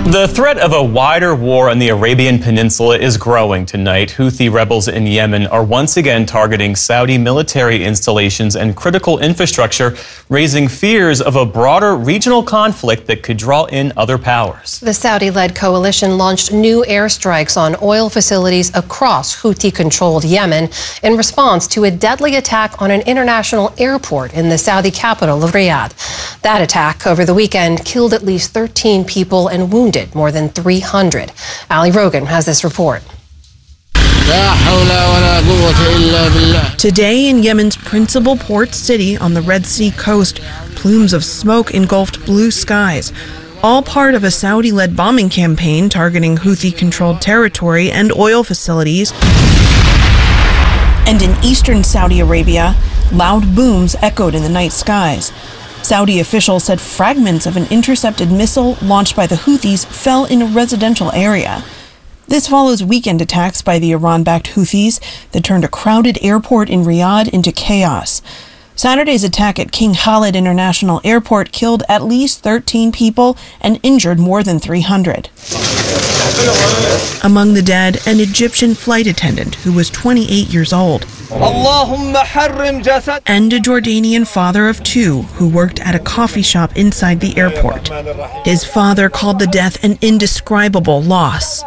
The threat of a wider war on the Arabian Peninsula is growing tonight. Houthi rebels in Yemen are once again targeting Saudi military installations and critical infrastructure, raising fears of a broader regional conflict that could draw in other powers. The Saudi-led coalition launched new airstrikes on oil facilities across Houthi-controlled Yemen in response to a deadly attack on an international airport in the Saudi capital of Riyadh. That attack over the weekend killed at least 13 people and wounded more than 300. Ali Rogan has this report. Today in Yemen's principal port city on the Red Sea coast, plumes of smoke engulfed blue skies, all part of a Saudi-led bombing campaign targeting Houthi-controlled territory and oil facilities. And in eastern Saudi Arabia, loud booms echoed in the night skies. Saudi officials said fragments of an intercepted missile launched by the Houthis fell in a residential area. This follows weekend attacks by the Iran-backed Houthis that turned a crowded airport in Riyadh into chaos. Saturday's attack at King Khalid International Airport killed at least 13 people and injured more than 300. Among the dead, an Egyptian flight attendant who was 28 years old. And a Jordanian father of two who worked at a coffee shop inside the airport. His father called the death an indescribable loss.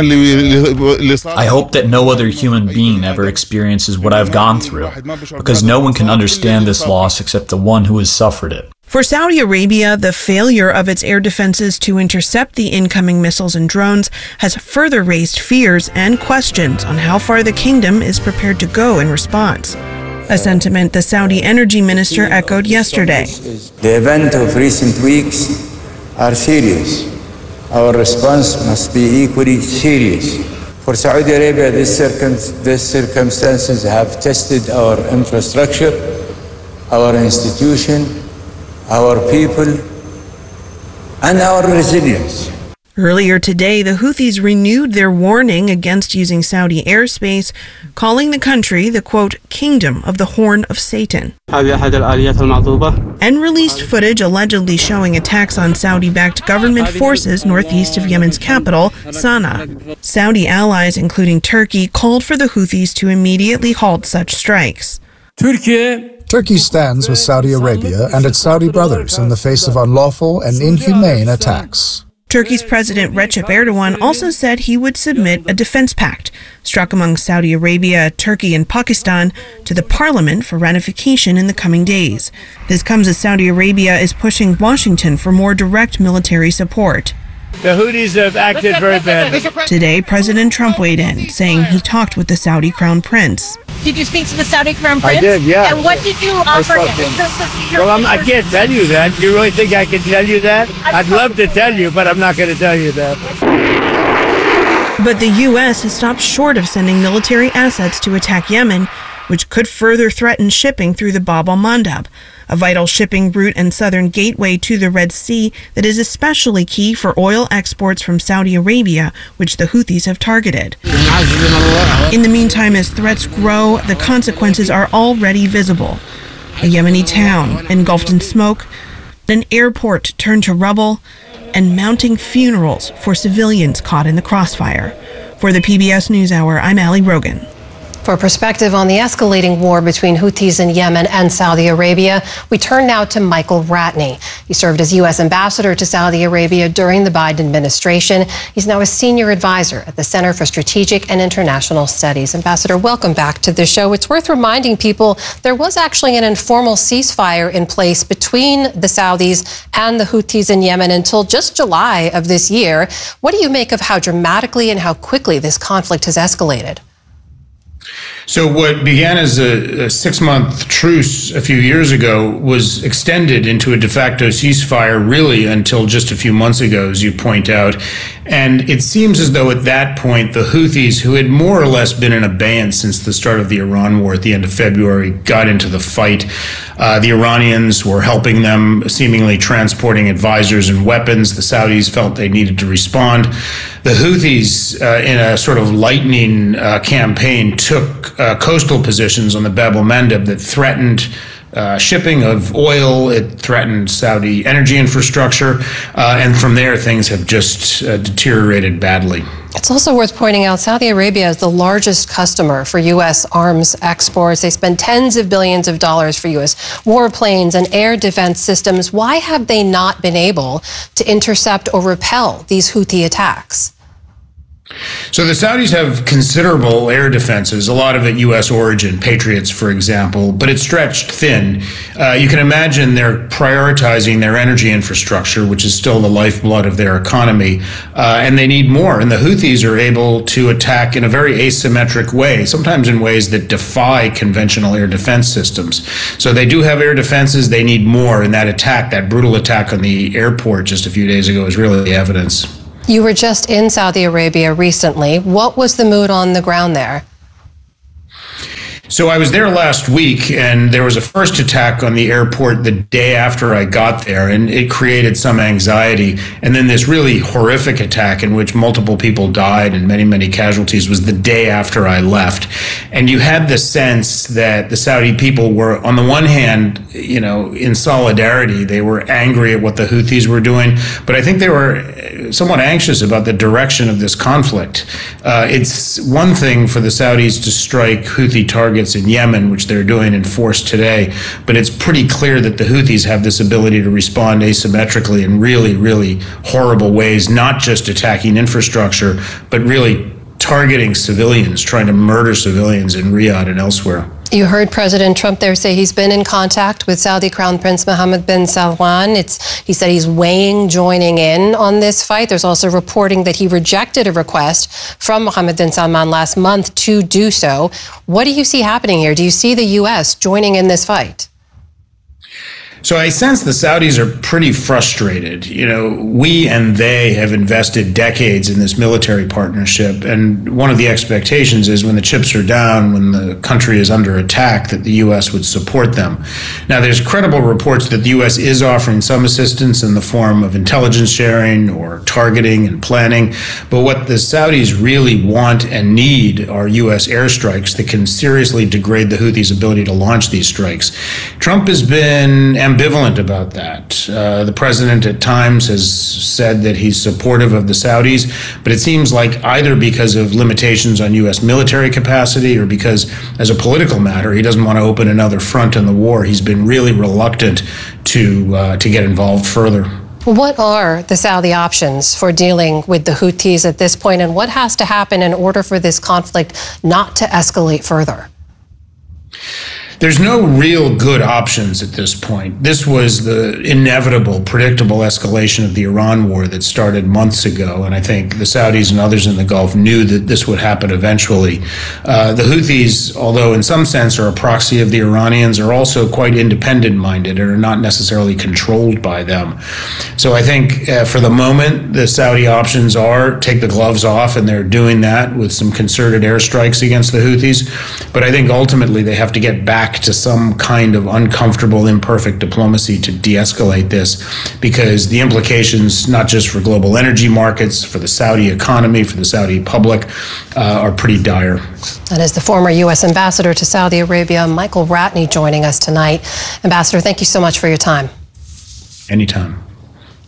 I hope that no other human being ever experiences what I've gone through, because no one can understand this loss except the one who has suffered it. For Saudi Arabia, the failure of its air defenses to intercept the incoming missiles and drones has further raised fears and questions on how far the kingdom is prepared to go in response. A sentiment the Saudi energy minister echoed yesterday. The events of recent weeks are serious. Our response must be equally serious. For Saudi Arabia, these circumstances have tested our infrastructure, our institution, our people, and our resilience. Earlier today, the Houthis renewed their warning against using Saudi airspace, calling the country the, quote, kingdom of the Horn of Satan, and released footage allegedly showing attacks on Saudi-backed government forces northeast of Yemen's capital, Sana'a. Saudi allies, including Turkey, called for the Houthis to immediately halt such strikes. Turkey stands with Saudi Arabia and its Saudi brothers in the face of unlawful and inhumane attacks. Turkey's President Recep Erdogan also said he would submit a defense pact struck among Saudi Arabia, Turkey, and Pakistan to the parliament for ratification in the coming days. This comes as Saudi Arabia is pushing Washington for more direct military support. The Houthis have acted very badly. Today, President Trump weighed in, saying he talked with the Saudi Crown Prince. Did you speak to the Saudi Crown Prince? I did, yeah. And what did you offer him? Well, I can't tell you that. You really think I can tell you that? I'd love to tell you, but I'm not going to tell you that. But the U.S. has stopped short of sending military assets to attack Yemen, which could further threaten shipping through the Bab al-Mandab, a vital shipping route and southern gateway to the Red Sea that is especially key for oil exports from Saudi Arabia, which the Houthis have targeted. In the meantime, as threats grow, the consequences are already visible. A Yemeni town engulfed in smoke, an airport turned to rubble, and mounting funerals for civilians caught in the crossfire. For the PBS NewsHour, I'm Ali Rogan. For perspective on the escalating war between Houthis in Yemen and Saudi Arabia, we turn now to Michael Ratney. He served as U.S. ambassador to Saudi Arabia during the Biden administration. He's now a senior advisor at the Center for Strategic and International Studies. Ambassador, welcome back to the show. It's worth reminding people there was actually an informal ceasefire in place between the Saudis and the Houthis in Yemen until just July of this year. What do you make of how dramatically and how quickly this conflict has escalated? So what began as a 6-month truce a few years ago was extended into a de facto ceasefire really until just a few months ago, as you point out. And it seems as though at that point, the Houthis, who had more or less been in abeyance since the start of the Iran war at the end of February, got into the fight. The Iranians were helping them, seemingly transporting advisors and weapons. The Saudis felt they needed to respond. The Houthis, in a sort of lightning campaign, took coastal positions on the Bab al-Mandab that threatened shipping of oil. It threatened Saudi energy infrastructure. And from there, things have just deteriorated badly. It's also worth pointing out Saudi Arabia is the largest customer for U.S. arms exports. They spend tens of billions of dollars for U.S. warplanes and air defense systems. Why have they not been able to intercept or repel these Houthi attacks? So the Saudis have considerable air defenses, a lot of it U.S. origin, Patriots, for example, but it's stretched thin. You can imagine they're prioritizing their energy infrastructure, which is still the lifeblood of their economy, and they need more. And the Houthis are able to attack in a very asymmetric way, sometimes in ways that defy conventional air defense systems. So they do have air defenses, they need more, and that attack, that brutal attack on the airport just a few days ago is really the evidence. You were just in Saudi Arabia recently. What was the mood on the ground there? So I was there last week, and there was a first attack on the airport the day after I got there, and it created some anxiety. And then this really horrific attack in which multiple people died and many, many casualties was the day after I left. And you had the sense that the Saudi people were, on the one hand, you know, in solidarity. They were angry at what the Houthis were doing, but I think they were somewhat anxious about the direction of this conflict. It's one thing for the Saudis to strike Houthi targets in Yemen, which they're doing in force today, but it's pretty clear that the Houthis have this ability to respond asymmetrically in really, really horrible ways, not just attacking infrastructure, but really targeting civilians, trying to murder civilians in Riyadh and elsewhere. You heard President Trump there say he's been in contact with Saudi Crown Prince Mohammed bin Salman. He said he's weighing joining in on this fight. There's also reporting that he rejected a request from Mohammed bin Salman last month to do so. What do you see happening here? Do you see the U.S. joining in this fight? So I sense the Saudis are pretty frustrated. You know, we and they have invested decades in this military partnership, and one of the expectations is when the chips are down, when the country is under attack, that the U.S. would support them. Now, there's credible reports that the U.S. is offering some assistance in the form of intelligence sharing or targeting and planning, but what the Saudis really want and need are U.S. airstrikes that can seriously degrade the Houthis' ability to launch these strikes. Trump has been ambivalent about that. The president at times has said that he's supportive of the Saudis, but it seems like either because of limitations on U.S. military capacity or because, as a political matter, he doesn't want to open another front in the war. He's been really reluctant to get involved further. What are the Saudi options for dealing with the Houthis at this point, and what has to happen in order for this conflict not to escalate further? There's no real good options at this point. This was the inevitable, predictable escalation of the Iran war that started months ago, and I think the Saudis and others in the Gulf knew that this would happen eventually. The Houthis, although in some sense are a proxy of the Iranians, are also quite independent-minded and are not necessarily controlled by them. So I think for the moment, the Saudi options are take the gloves off, and they're doing that with some concerted airstrikes against the Houthis. But I think ultimately they have to get back to some kind of uncomfortable, imperfect diplomacy to de-escalate this, because the implications, not just for global energy markets, for the Saudi economy, for the Saudi public, are pretty dire. That is the former U.S. ambassador to Saudi Arabia, Michael Ratney, joining us tonight. Ambassador, thank you so much for your time. Anytime.